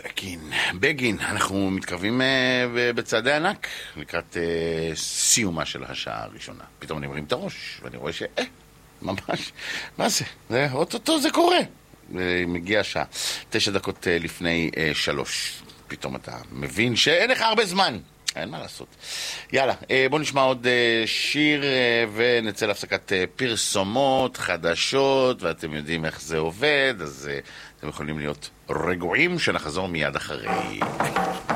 בגין, אנחנו מתקרבים בצעדי ענק לקראת סיומה של השעה הראשונה. פתאום אני מרים את הראש ואני רואה ממש, מה זה? אוטוטו זה קורה. מגיע השעה 9 דקות לפני 3. פתאום אתה מבין שאין לך הרבה זמן, אין מה לעשות. יאללה, בוא נשמע עוד שיר ונצא להפסקת פרסומות, חדשות, ואתם יודעים איך זה עובד, אז אתם יכולים להיות רגועים שנחזור מיד אחרי.